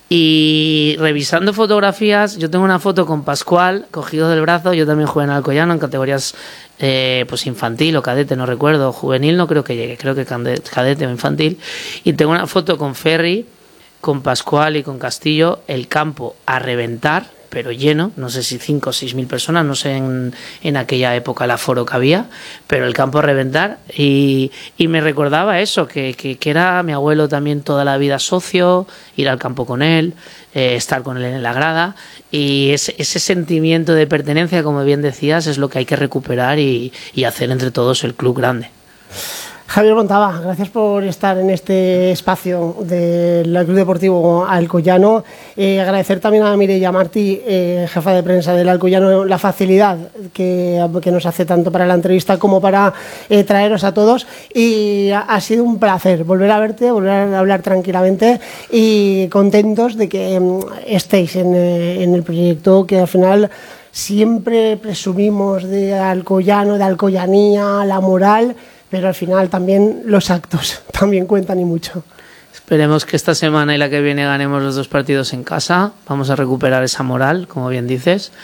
y revisando fotografías, yo tengo una foto con Pascual cogido del brazo. Yo también jugué en Alcoyano en categorías eh, pues infantil o cadete, no recuerdo, juvenil no creo que llegue, creo que cadete o infantil, y tengo una foto con Ferri, con Pascual y con Castillo, el campo a reventar, pero lleno, no sé si cinco o seis mil personas, no sé en, en aquella época el aforo que había, pero el campo a reventar, y, y me recordaba eso, que, que, que era mi abuelo también toda la vida socio, ir al campo con él, eh, estar con él en la grada, y ese, ese sentimiento de pertenencia, como bien decías, es lo que hay que recuperar y, y hacer entre todos el club grande. Javier Montaba, gracias por estar en este espacio del Club Deportivo Alcoyano. Eh, agradecer también a Mireia Martí, eh, jefa de prensa del Alcoyano, la facilidad que, que nos hace tanto para la entrevista como para eh, traeros a todos. Y ha, ha sido un placer volver a verte, volver a hablar tranquilamente y contentos de que um, estéis en, eh, en el proyecto que al final siempre presumimos de Alcoyano, de alcoyanía, la moral, pero al final también los actos también cuentan y mucho. Esperemos que esta semana y la que viene ganemos los dos partidos en casa. Vamos a recuperar esa moral, como bien dices.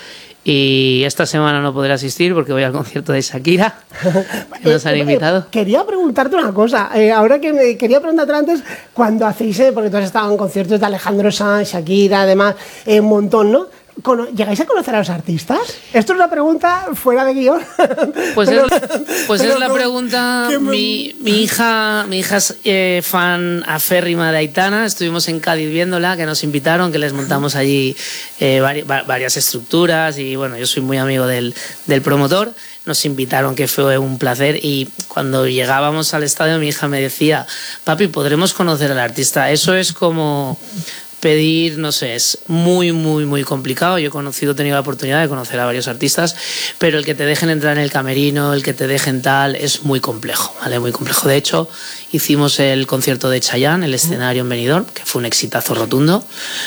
Y esta semana no podré asistir porque voy al concierto de Shakira, que nos han invitado. Eh, eh, quería preguntarte una cosa. Eh, ahora que me quería preguntarte antes, cuando hacéis, eh, porque todos estaban en conciertos de Alejandro Sanz, Shakira, además, eh, un montón, ¿no? ¿Llegáis a conocer a los artistas? Esto es una pregunta fuera de guión. Pues, pero, es, pues pero es la no, me... pregunta. Mi, mi hija mi hija es eh, fan aférrima de Aitana. Estuvimos en Cádiz viéndola, que nos invitaron, que les montamos allí eh, vari, varias estructuras, y bueno, yo soy muy amigo del, del promotor. Nos invitaron, que fue un placer, y cuando llegábamos al estadio mi hija me decía: papi, ¿podremos conocer al artista? Eso es como pedir, no sé, es muy, muy, muy complicado. Yo he conocido, he tenido la oportunidad de conocer a varios artistas, pero el que te dejen entrar en el camerino, el que te dejen tal, es muy complejo, ¿vale? Muy complejo. De hecho, hicimos el concierto de Chayanne, el escenario en Benidorm, que fue un exitazo rotundo,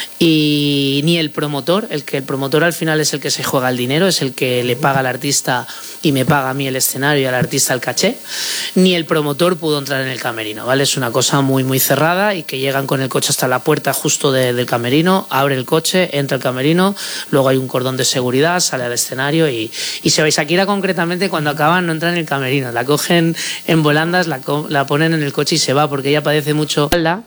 y ni el promotor, el que el promotor al final es el que se juega el dinero, es el que le paga al artista y me paga a mí el escenario y al artista el caché, ni el promotor pudo entrar en el camerino, ¿vale? Es una cosa muy muy cerrada y que llegan con el coche hasta la puerta justo de, del camerino, abre el coche, entra el camerino, luego hay un cordón de seguridad, sale al escenario y, y se ve. Shakira concretamente cuando acaban no entra en el camerino, la cogen en volandas, la, la ponen en el coche y se va porque ella padece mucho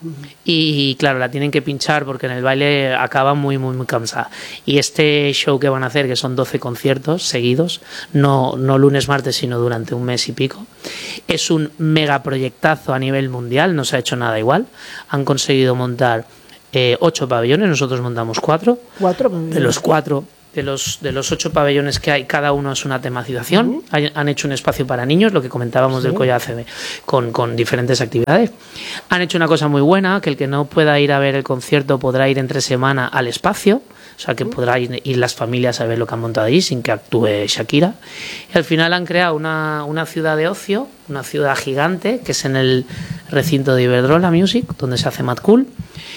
y claro, la tienen que pinchar porque en el baile acaba muy muy muy cansada. Y este show que van a hacer, que son doce conciertos seguidos, no, no lunes, martes, sino durante un mes y pico, es un mega proyectazo a nivel mundial, no se ha hecho nada igual. Han conseguido montar eh, ocho pabellones, nosotros montamos cuatro. Cuatro pabellones. De los cuatro, de los, de los ocho pabellones que hay, cada uno es una tematización. Uh-huh. Hay, han hecho un espacio para niños, lo que comentábamos sí. del Colla A C B, con, con diferentes actividades. Han hecho una cosa muy buena, que el que no pueda ir a ver el concierto podrá ir entre semana al espacio. O sea, que podrán ir, ir las familias a ver lo que han montado allí sin que actúe Shakira. Y al final han creado una, una ciudad de ocio, una ciudad gigante, que es en el recinto de Iberdrola Music, donde se hace Mad Cool.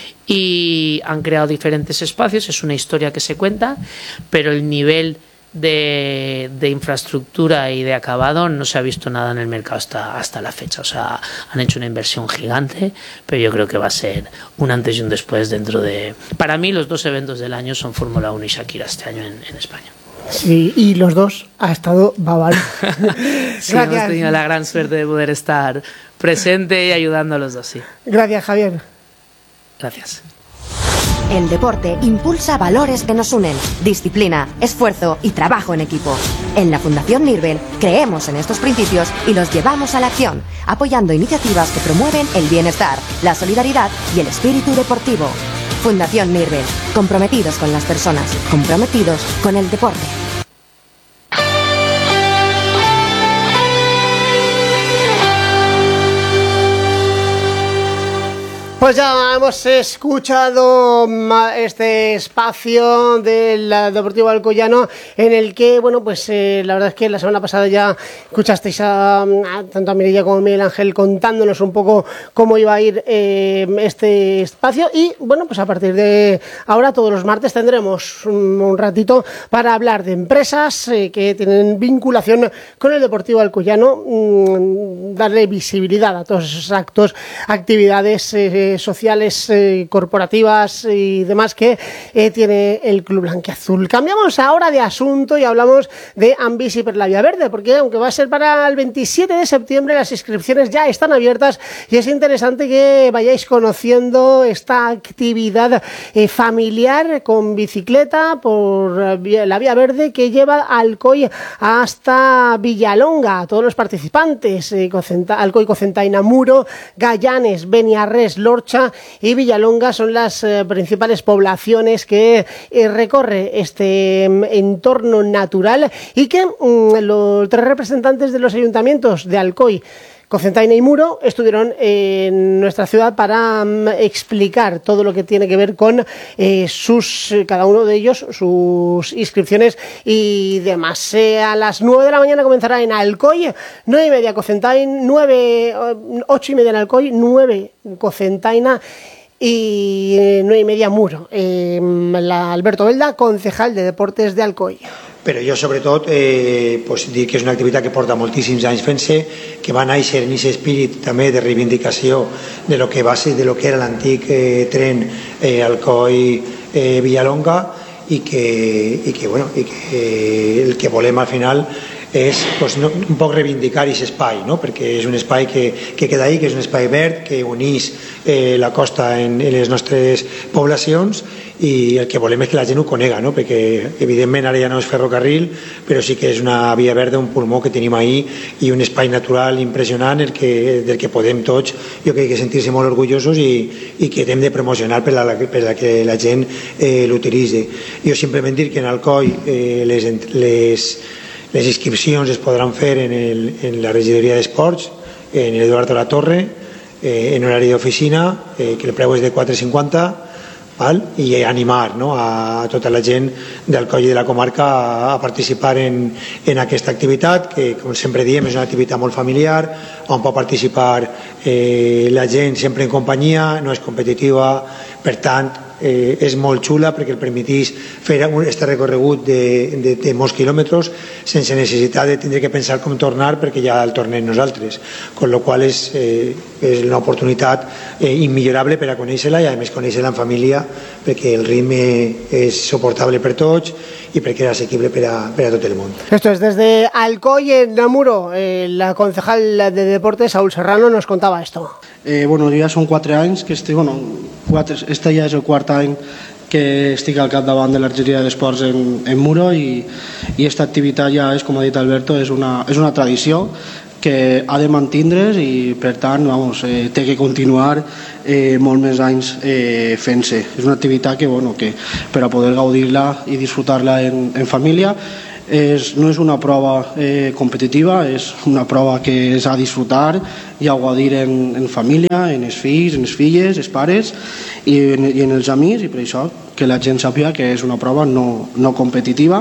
Y han creado diferentes espacios, es una historia que se cuenta, pero el nivel de, de infraestructura y de acabado no se ha visto nada en el mercado hasta, hasta la fecha. O sea, han hecho una inversión gigante, pero yo creo que va a ser un antes y un después dentro de... Para mí los dos eventos del año son Fórmula uno y Shakira este año en, en España. Sí, y los dos ha estado Babalu. Sí, hemos tenido la gran suerte de poder estar presente y ayudando a los dos, sí. Gracias, Javier. Gracias. El deporte impulsa valores que nos unen: disciplina, esfuerzo y trabajo en equipo. En la Fundación Nirvel creemos en estos principios y los llevamos a la acción, apoyando iniciativas que promueven el bienestar, la solidaridad y el espíritu deportivo. Fundación Nirvel, comprometidos con las personas, comprometidos con el deporte. Pues ya hemos escuchado este espacio del Deportivo Alcoyano en el que, bueno, pues eh, la verdad es que la semana pasada ya escuchasteis a, a tanto a Mireia como a Miguel Ángel contándonos un poco cómo iba a ir eh, este espacio y, bueno, pues a partir de ahora todos los martes tendremos un, un ratito para hablar de empresas eh, que tienen vinculación con el Deportivo Alcoyano, mmm, darle visibilidad a todos esos actos, actividades eh, sociales, eh, corporativas y demás que eh, tiene el Club Blanquiazul. Cambiamos ahora de asunto y hablamos de Ambisi per la Vía Verde, porque aunque va a ser para el veintisiete de septiembre, las inscripciones ya están abiertas y es interesante que vayáis conociendo esta actividad eh, familiar con bicicleta por la Vía Verde que lleva Alcoy hasta Villalonga. A todos los participantes, eh, Alcoy, Cocentaina, Muro, Gallanes, Beniarrés, Lorcha y Villalonga son las eh, principales poblaciones que eh, recorre este eh, entorno natural y que mm, los tres representantes de los ayuntamientos de Alcoy, Cocentaina y Muro estuvieron en nuestra ciudad para um, explicar todo lo que tiene que ver con eh, sus, cada uno de ellos, sus inscripciones y demás. Eh, a las nueve de la mañana comenzará en Alcoy, nueve y media Cocentaina, nueve, ocho y media en Alcoy, nueve Cocentaina y nueve y media Muro. Eh, la Alberto Belda, concejal de Deportes de Alcoy. Però jo, sobretot, eh, pues, dir que és una activitat que porta moltíssims anys fent-se, que va néixer en aquest espírit també de reivindicació de lo que va ser, de lo que era l'antic eh, tren eh, Alcoi-Villalonga eh, i, que, i, que, bueno, i que el que volem al final és pues, no, un poc reivindicar aquest espai, no? Perquè és un espai que, que queda ahí, que és un espai verd, que unís eh, la costa en, en les nostres poblacions i el que volem és que la gent ho conega, no? Perquè evidentment ara ja no és ferrocarril, però sí que és una via verda, un pulmó que tenim ahí i un espai natural impressionant el que, del que podem tots, jo crec que sentir-se molt orgullosos i, i que hem de promocionar per a la, per a que la gent eh, l'utilitzi. Jo simplement dir que en Alcoi eh, les, les Les inscripcions es podran fer en, el, en la regidoria d'Esports, en Eduardo La Torre, eh, en horari d'oficina, eh, que el preu és de quatre cinquanta, val? I animar, no?, a tota la gent del coll i de la comarca a, a participar en, en aquesta activitat, que com sempre diem és una activitat molt familiar, on pot participar eh, la gent sempre en companyia, no és competitiva, per tant eh, és molt xula perquè el permetís fer aquest recorregut de, de, de molts quilòmetres sense necessitat de tindre que pensar com tornar perquè ja el tornem nosaltres, con lo qual és, eh, és una oportunitat eh, immillorable per a conèixer-la i a més conèixer-la en família perquè el ritme és soportable per tots y porque era asequible para, para todo el mundo. Esto es desde Alcoy en Namuro. Eh, la concejal de Deportes, Saúl Serrano, nos contaba esto. Eh, bueno, jo ja són quatre anys que estic, bueno, quatre, este ja és el quart any que estic al capdavant de l'Argeria d'Esports en, en Muro i, i esta activitat ja és, com ha dit Alberto, és una, és una tradició que ha de mantindre's i per tant vamos, eh, té que continuar eh, molt més anys eh, fent-se. És una activitat que, bueno, que per a poder gaudir-la i disfrutar-la en, en família és, no és una prova eh, competitiva, és una prova que és a disfrutar i a gaudir en, en família, en els fills, en les filles, els pares i en, i en els amics, i per això que la gent sàpiga que és una prova no, no competitiva.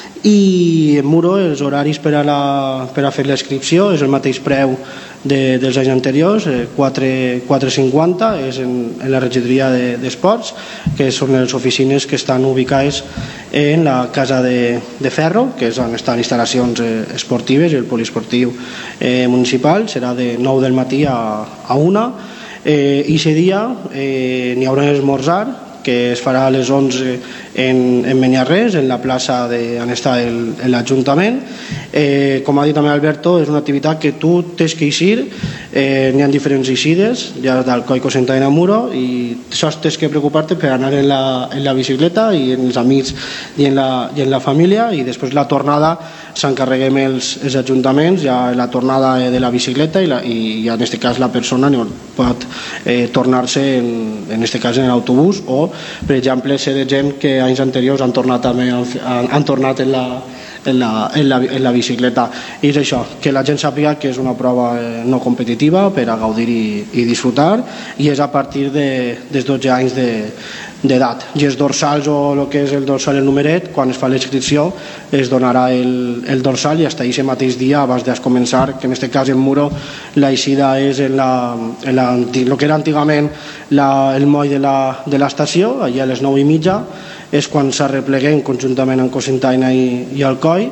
I en Muro els horaris per a, la, per a fer la inscripció és el mateix preu de, dels anys anteriors, eh, quatre cinquanta, és en, en la regidoria d'Esports, de, que són les oficines que estan ubicades en la Casa de, de Ferro, que és on estan instal·lacions eh, esportives i el poliesportiu eh, municipal. Serà de nou del matí a, a una, eh, i aquest dia eh, n'hi haurà un esmorzar que es farà a les onze en, en Beniarrés, en la plaça de, on està l'Ajuntament. Eh, com ha dit també Alberto, és una activitat que tu tens que eixir, eh, n'hi ha diferents eixides, ja d'Alcoi, Cocentaina, Muro, i sols tens que preocupar-te per anar en la, en la bicicleta i en els amics i en la, i en la família, i després la tornada s'encarreguem els, els ajuntaments, ja la tornada de la bicicleta i, la, i en aquest cas la persona pot eh, tornar-se en, en aquest cas en l'autobús o, per exemple, ser de gent que anys anteriors han tornat, també, han, han tornat en la, en, la, en, la, en la bicicleta. I és això, que la gent sàpiga que és una prova eh, no competitiva per a gaudir i, i disfrutar, i és a partir de, dels dotze anys de d'edat. I els dorsals o el que és el dorsal, el numeret, quan es fa la inscripció es donarà el, el dorsal i fins aquest mateix dia abans de començar, que en aquest cas en Muro la eixida és en la, en la, el que era antigament la, el moll de l'estació, allà a les nou i mitja és quan s'arrepleguem conjuntament amb Cocentaina i, i Alcoi,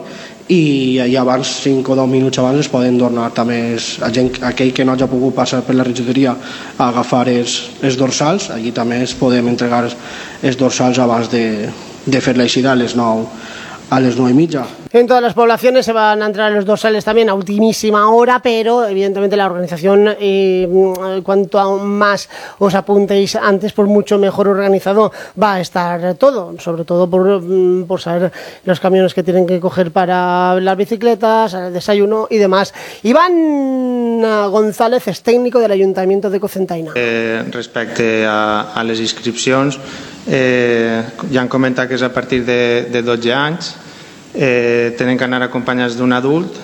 i, i abans, cinc o deu minuts abans es poden donar també els, gent, aquell que no hagi pogut passar per la regidoria a agafar els, els dorsals, allí també es podem entregar els, els dorsals abans de, de fer l'eixida a les nou a les nueve y media. En todas las poblaciones se van a entrar los dorsales también a ultimísima hora, pero evidentemente la organización, eh, cuanto más os apuntéis antes, por mucho mejor organizado va a estar todo, sobre todo por, por saber los camiones que tienen que coger para las bicicletas, el desayuno y demás. Iván González es técnico del Ayuntamiento de Cocentaina. Eh, respecte a, a les inscripcions, eh, ja han comentat que és a partir de, de dotze anys, eh, tenen que anar acompanyats d'un adult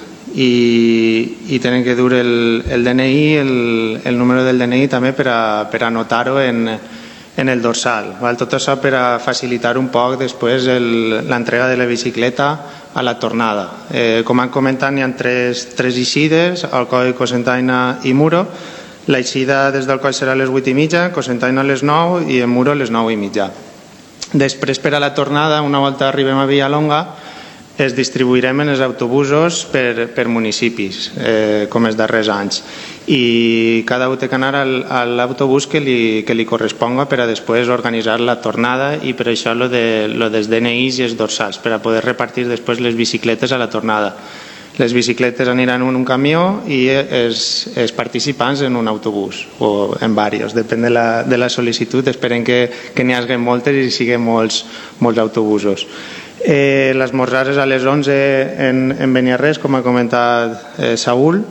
i, i tenen que dur el, el D N I, el, el número del D N I també per, a, per anotar-ho en, en el dorsal. Val? Tot això per a facilitar un poc després l'entrega de la bicicleta a la tornada. Eh, com han comentat, n'hi ha tres, tres eixides, Alcoi, Cocentaina i Muro. L'eixida des del coll serà a les vuit i mitja, Cocentaina a les nou i en Muro a les nou i mitja. Després, per a la tornada, una volta arribem a Villalonga, es distribuirem en els autobusos per, per municipis, eh, com els darrers anys. I cada un té que anar al, a l'autobús que li, que li corresponga per a després organitzar la tornada, i per això lo, de, lo dels D N Is i els dorsals, per a poder repartir després les bicicletes a la tornada. Les bicicletes aniran en un camió i els, els participants en un autobús o en diversos, depèn de la, de la sol·licitud. Esperem que, que n'hi hagi moltes i siguin molts, molts autobusos. Eh, L'esmorzar és a les onze en, en Beniarrés, com ha comentat eh, Saúl,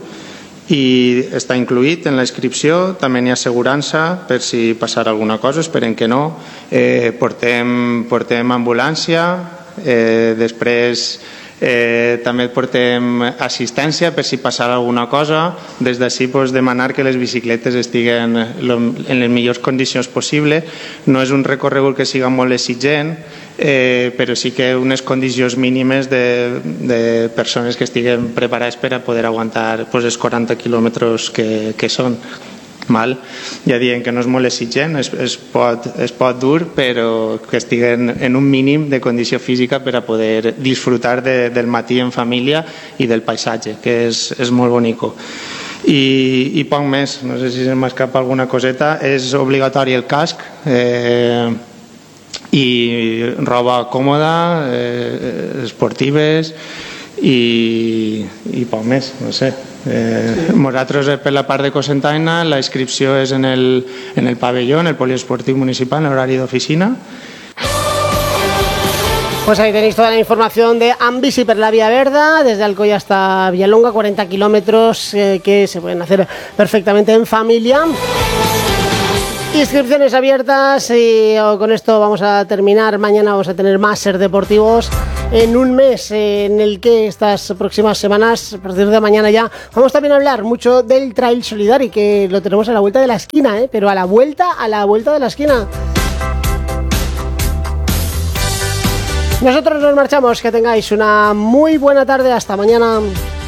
i està incluït en la inscripció. També n'hi ha assegurança per si passarà alguna cosa, esperem que no. Eh, portem, portem ambulància, eh, després Eh, també portem assistència per si passarà alguna cosa. Des d'ací pues, demanar que les bicicletes estiguen en les millors condicions possibles. No és un recorregut que siga molt exigent, eh, però sí que unes condicions mínimes de, de persones que estiguen preparades per a poder aguantar pues, els quaranta quilòmetres que, que són. Mal. Ja diem que no és molt exigent, es, es, pot, es pot dur, però que estiguen en un mínim de condició física per a poder disfrutar de, del matí en família i del paisatge, que és, és molt bonico. I, i poc més, no sé si se m'escapa alguna coseta. És obligatori el casc eh, i roba còmoda, eh, esportives i, i poc més, no sé. Eh, nosaltres per la part de Cocentaina la inscripció és en el, en el pabelló, en el poliesportiu municipal, en horari d'oficina. Pues ahí tenéis toda la información de Ambici per la Vía Verda, desde Alcoy hasta Villalonga, cuarenta kilómetros eh, que se pueden hacer perfectamente en familia. Inscripciones abiertas y oh, con esto vamos a terminar. Mañana vamos a tener más Ser Deportivos. En un mes en el que estas próximas semanas, a partir de mañana ya, vamos también a hablar mucho del Trail Solidari, que lo tenemos a la vuelta de la esquina, ¿eh? Pero a la vuelta, a la vuelta de la esquina. Nosotros nos marchamos, que tengáis una muy buena tarde, hasta mañana.